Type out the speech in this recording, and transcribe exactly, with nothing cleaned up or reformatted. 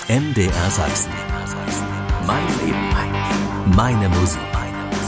M D R Sachsen. Mein Leben, meine Musik.